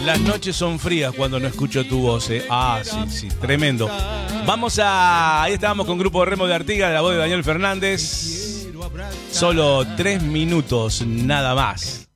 Las noches son frías cuando no escucho tu voz, ¿eh? Ah, sí, sí, tremendo. Vamos a... Ahí estábamos con Grupo Remo de Artigas, la voz de Daniel Fernández. Solo 3 minutos, nada más.